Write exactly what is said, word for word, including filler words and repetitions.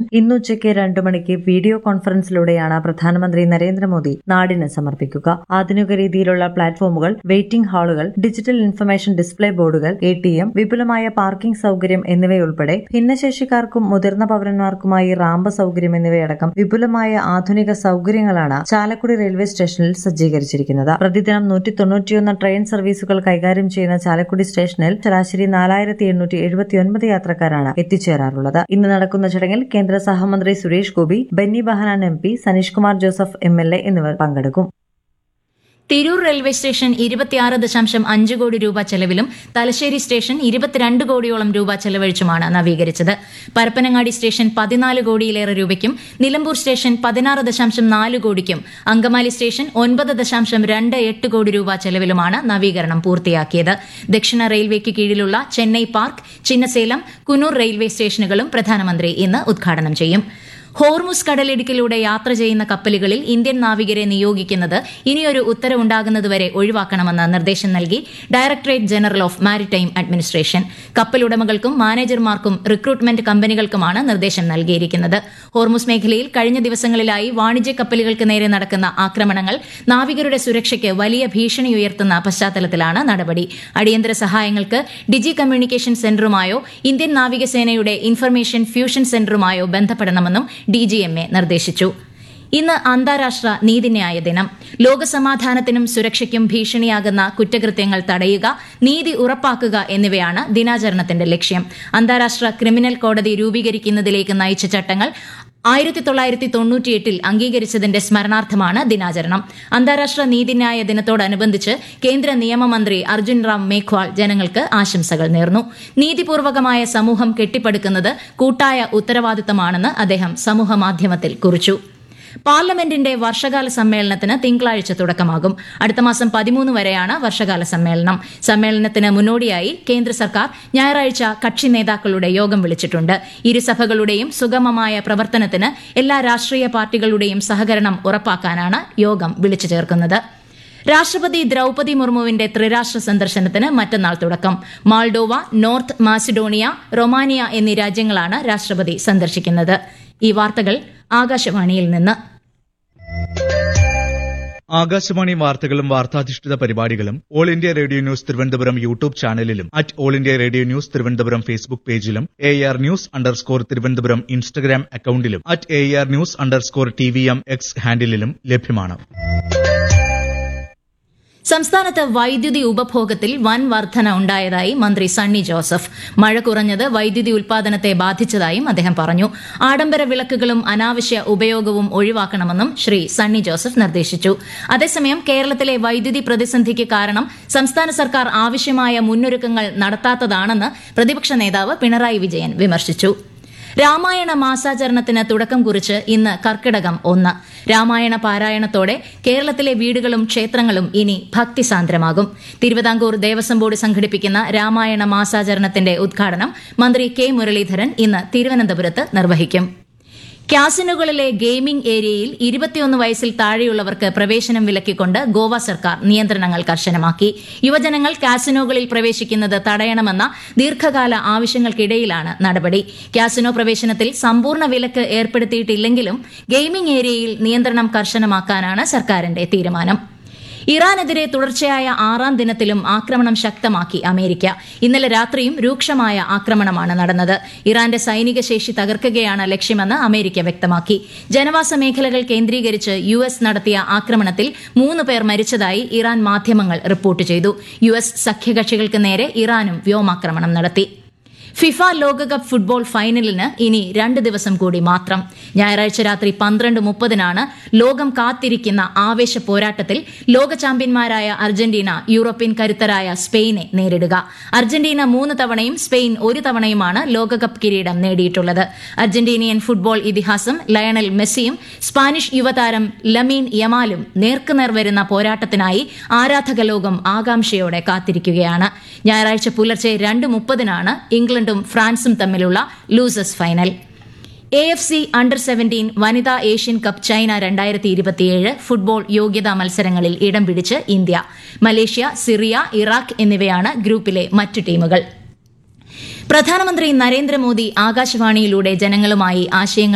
ഇന്നുച്ചയ്ക്ക് രണ്ടു മണിക്ക് വീഡിയോ കോൺഫറൻസിലൂടെയാണ് പ്രധാനമന്ത്രി നരേന്ദ്രമോദി നാടിന് സമർപ്പിക്കുക. ആധുനിക രീതിയിലുള്ള പ്ലാറ്റ്ഫോമുകൾ, വെയിറ്റിംഗ് ഹാളുകൾ, ഡിജിറ്റൽ ഇൻഫർമേഷൻ ഡിസ്പ്ലേ ബോർഡുകൾ, എ ടി എം, വിപുലമായ പാർക്കിംഗ് സൌകര്യം എന്നിവയുൾപ്പെടെ ഭിന്നശേഷിക്കാർക്കും മുതിർന്ന പൌരന്മാർക്കുമായി റാമ്പ് സൌകര്യം എന്നിവയടക്കം വിപുലമായ ആധുനിക സൌകര്യങ്ങളാണ് ചാലക്കുടി റെയിൽവേ സ്റ്റേഷനിൽ സജ്ജീകരിച്ചിരിക്കുന്നത്. പ്രതിദിനം നൂറ്റി തൊണ്ണൂറ്റിയൊന്ന് ട്രെയിൻ സർവീസുകൾ കൈകാര്യം ചെയ്യുന്ന ചാലക്കുടി സ്റ്റേഷനിൽ ശരാശരി നാലായിരത്തി എണ്ണൂറ്റി എഴുപത്തിയൊൻപത് യാത്രക്കാരാണ് എത്തിച്ചേരാറുള്ളത്. ഇന്ന് നടക്കുന്ന ചടങ്ങിൽ കേന്ദ്ര സഹമന്ത്രി Suresh Gopi, Benny Behanan M P, Saneesh Kumar Joseph M L A എന്നിവർ പങ്കെടുക്കും. തിരൂർ റെയിൽവേ സ്റ്റേഷൻ ഇരുപത്തിയാറ് ദശാംശം അഞ്ച് കോടി രൂപ ചെലവിലും തലശ്ശേരി സ്റ്റേഷൻ ഇരുപത്തിരണ്ട് കോടിയോളം രൂപ ചെലവഴിച്ചുമാണ് നവീകരിച്ചത്. പരപ്പനങ്ങാടി സ്റ്റേഷൻ പതിനാല് കോടിയിലേറെ രൂപയ്ക്കും നിലമ്പൂർ സ്റ്റേഷൻ പതിനാറ് ദശാംശം നാല് കോടിക്കും അങ്കമാലി സ്റ്റേഷൻ ഒൻപത് ദശാംശം രണ്ട് എട്ട് കോടി രൂപ ചെലവിലുമാണ് നവീകരണം പൂർത്തിയാക്കിയത്. ദക്ഷിണ റെയിൽവേക്ക് കീഴിലുള്ള ചെന്നൈ പാർക്ക്, ചിന്നസേലം, കുന്നൂർ റെയിൽവേ സ്റ്റേഷനുകളും പ്രധാനമന്ത്രി ഇന്ന് ഉദ്ഘാടനം ചെയ്യും. ഹോർമുസ് കടലിടുക്കിലൂടെ യാത്ര ചെയ്യുന്ന കപ്പലുകളിൽ ഇന്ത്യൻ നാവികരെ നിയോഗിക്കുന്നത് ഇനിയൊരു ഉത്തരവുണ്ടാകുന്നതുവരെ ഒഴിവാക്കണമെന്ന് നിർദ്ദേശം നൽകി directorate general of maritime administration. കപ്പലുടമകൾക്കും മാനേജർമാർക്കും recruitment കമ്പനികൾക്കുമാണ് നിർദ്ദേശം നൽകിയിരിക്കുന്നത്. ഹോർമുസ് മേഖലയിൽ കഴിഞ്ഞ ദിവസങ്ങളിലായി വാണിജ്യ കപ്പലുകൾക്ക് നേരെ നടക്കുന്ന ആക്രമണങ്ങൾ നാവികരുടെ സുരക്ഷയ്ക്ക് വലിയ ഭീഷണിയുയർത്തുന്ന പശ്ചാത്തലത്തിലാണ് നടപടി. അടിയന്തര സഹായങ്ങൾക്ക് ഡിജി കമ്മ്യൂണിക്കേഷൻ സെന്ററുമായോ ഇന്ത്യൻ നാവികസേനയുടെ information fusion സെന്ററുമായോ ബന്ധപ്പെടണമെന്നും D G M A നിർദ്ദേശിച്ചു. ഇന്ന് അന്താരാഷ്ട്ര നീതിന്യായ ദിനം. ലോകസമാധാനത്തിനും സുരക്ഷയ്ക്കും ഭീഷണിയാകുന്ന കുറ്റകൃത്യങ്ങൾ തടയുക, നീതി ഉറപ്പാക്കുക എന്നിവയാണ് ദിനാചരണത്തിന്റെ ലക്ഷ്യം. അന്താരാഷ്ട്ര ക്രിമിനൽ കോടതി രൂപീകരിക്കുന്നതിലേക്ക് നയിച്ച ചട്ടങ്ങൾ ആയിരത്തി തൊള്ളായിരത്തി തൊണ്ണൂറ്റിയെട്ടിൽ അംഗീകരിച്ചതിന്റെ സ്മരണാർത്ഥമാണ് ദിനാചരണം. അന്താരാഷ്ട്ര നീതിന്യായ ദിനത്തോടനുബന്ധിച്ച് കേന്ദ്ര നിയമമന്ത്രി അർജുൻ റാം മേഘ്വാൾ ജനങ്ങൾക്ക് ആശംസകൾ നേർന്നു. നീതിപൂർവകമായ സമൂഹം കെട്ടിപ്പടുക്കുന്നത് കൂട്ടായ ഉത്തരവാദിത്തമാണെന്ന് അദ്ദേഹം സമൂഹമാധ്യമത്തിൽ കുറിച്ചു. പാർലമെന്റിന്റെ വർഷകാല സമ്മേളനത്തിന് തിങ്കളാഴ്ച തുടക്കമാകും. അടുത്ത മാസം പതിമൂന്ന് വരെയാണ് വർഷകാല സമ്മേളനം. സമ്മേളനത്തിന് മുന്നോടിയായി കേന്ദ്ര സർക്കാർ ഞായറാഴ്ച കക്ഷി നേതാക്കളുടെ യോഗം വിളിച്ചിട്ടുണ്ട്. ഇരുസഭകളുടെയും സുഗമമായ പ്രവർത്തനത്തിന് എല്ലാ രാഷ്ട്രീയ പാർട്ടികളുടെയും സഹകരണം ഉറപ്പാക്കാനാണ് യോഗം വിളിച്ചു ചേർക്കുന്നത്. രാഷ്ട്രപതി ദ്രൌപതി മുർമുവിന്റെ ത്രിരാഷ്ട്ര സന്ദർശനത്തിന് മറ്റന്നാൾ തുടക്കം. മാൾഡോവ, നോർത്ത് മാസിഡോണിയ, റൊമാനിയ എന്നീ രാജ്യങ്ങളാണ് രാഷ്ട്രപതി സന്ദർശിക്കുന്നത്. ഈ വാർത്തകൾ ആകാശവാണിയിൽ നിന്ന്. ആകാശവാണി വാർത്തകളും വാർത്താധിഷ്ഠിത പരിപാടികളും all India radio news Thiruvananthapuram YouTube ചാനലിലും at all India radio news Thiruvananthapuram Facebook പേജിലും A R news underscore Thiruvananthapuram Instagram അക്കൌണ്ടിലും at A R news underscore T V M X ഹാൻഡിലും ലഭ്യമാണ്. സംസ്ഥാനത്ത് വൈദ്യുതി ഉപഭോഗത്തിൽ വൻ വർധന ഉണ്ടായതായി മന്ത്രി സണ്ണി ജോസഫ്. മഴ കുറഞ്ഞത് വൈദ്യുതി ഉൽപാദനത്തെ ബാധിച്ചതായും അദ്ദേഹം പറഞ്ഞു. ആഡംബര വിളക്കുകളും അനാവശ്യ ഉപയോഗവും ഒഴിവാക്കണമെന്നും ശ്രീ സണ്ണി ജോസഫ് നിർദ്ദേശിച്ചു. അതേസമയം കേരളത്തിലെ വൈദ്യുതി പ്രതിസന്ധിക്ക് കാരണം സംസ്ഥാന സർക്കാർ ആവശ്യമായ മുന്നൊരുക്കങ്ങൾ നടത്താത്തതാണെന്ന് പ്രതിപക്ഷ നേതാവ് പിണറായി വിജയൻ വിമർശിച്ചു. രാമായണ മാസാചരണത്തിന് തുടക്കം കുറിച്ച് ഇന്ന് കർക്കിടകം ഒന്ന്. രാമായണ പാരായണത്തോടെ കേരളത്തിലെ വീടുകളും ക്ഷേത്രങ്ങളും ഇനി ഭക്തിസാന്ദ്രമാകും. തിരുവിതാംകൂർ ദേവസ്വം ബോർഡ് സംഘടിപ്പിക്കുന്ന രാമായണ മാസാചരണത്തിന്റെ ഉദ്ഘാടനം മന്ത്രി കെ മുരളീധരൻ ഇന്ന് തിരുവനന്തപുരത്ത് നിർവഹിക്കും. കാസിനോകളിലെ ഗെയിമിംഗ് ഏരിയയിൽ ഇരുപത്തിയൊന്ന് വയസ്സിൽ താഴെയുള്ളവർക്ക് പ്രവേശനം വിലക്കിക്കൊണ്ട് ഗോവ സർക്കാർ നിയന്ത്രണങ്ങൾ കർശനമാക്കി. യുവജനങ്ങൾ കാസിനോകളിൽ പ്രവേശിക്കുന്നത് തടയണമെന്ന ദീർഘകാല ആവശ്യങ്ങൾക്കിടയിലാണ് നടപടി. കാസിനോ പ്രവേശനത്തിൽ സമ്പൂർണ്ണ വിലക്ക് ഏർപ്പെടുത്തിയിട്ടില്ലെങ്കിലും ഗെയിമിംഗ് ഏരിയയിൽ നിയന്ത്രണം കർശനമാക്കാനാണ് സർക്കാരിന്റെ തീരുമാനം. ഇറാനെതിരെ തുടർച്ചയായ ആറാം ദിനത്തിലും ആക്രമണം ശക്തമാക്കി അമേരിക്ക. ഇന്നലെ രാത്രിയും രൂക്ഷമായ ആക്രമണമാണ് നടന്നത്. ഇറാന്റെ സൈനിക ശേഷി തകർക്കുകയാണ് ലക്ഷ്യമെന്ന് അമേരിക്ക വ്യക്തമാക്കി. ജനവാസ മേഖലകൾ കേന്ദ്രീകരിച്ച് യു എസ് നടത്തിയ ആക്രമണത്തിൽ മൂന്ന് പേർ മരിച്ചതായി ഇറാൻ മാധ്യമങ്ങൾ റിപ്പോർട്ട് ചെയ്തു. യു എസ് സഖ്യകക്ഷികൾക്ക് നേരെ ഇറാനും വ്യോമാക്രമണം നടത്തി. ഫിഫ ലോകകപ്പ് ഫുട്ബോൾ ഫൈനലിന് ഇനി രണ്ട് ദിവസം കൂടി മാത്രം. ഞായറാഴ്ച രാത്രി പന്ത്രണ്ട് മുപ്പതിനാണ് ലോകം കാത്തിരിക്കുന്ന ആവേശ പോരാട്ടത്തിൽ ലോക ചാമ്പ്യന്മാരായ അർജന്റീന യൂറോപ്യൻ കരുത്തരായ സ്പെയിനെ നേരിടുക. അർജന്റീന മൂന്ന് തവണയും സ്പെയിൻ ഒരു തവണയുമാണ് ലോകകപ്പ് കിരീടം നേടിയിട്ടുള്ളത്. അർജന്റീനിയൻ ഫുട്ബോൾ ഇതിഹാസം ലയണൽ മെസ്സിയും സ്പാനിഷ് യുവതാരം ലമീൻ യമാലും നേർക്കുനേർ വരുന്ന പോരാട്ടത്തിനായി ആരാധക ലോകം ആകാംക്ഷയോടെ കാത്തിരിക്കുകയാണ്. ഞായറാഴ്ച പുലർച്ചെ രണ്ട് മുപ്പതിനാണ് ഇംഗ്ലണ്ട് ഫ്രാൻസും തമ്മിലുള്ള losers final. A F C under seventeen വനിതാ ഏഷ്യൻ കപ്പ് ചൈന രണ്ടായിരത്തി ഇരുപത്തിയേഴ് ഫുട്ബോൾ യോഗ്യതാ മത്സരങ്ങളിൽ ഇടം പിടിച്ച് ഇന്ത്യ. മലേഷ്യ, സിറിയ, ഇറാഖ് എന്നിവയാണ് ഗ്രൂപ്പിലെ മറ്റു ടീമുകൾ. പ്രധാനമന്ത്രി നരേന്ദ്രമോദി ആകാശവാണിയിലൂടെ ജനങ്ങളുമായി ആശയങ്ങൾ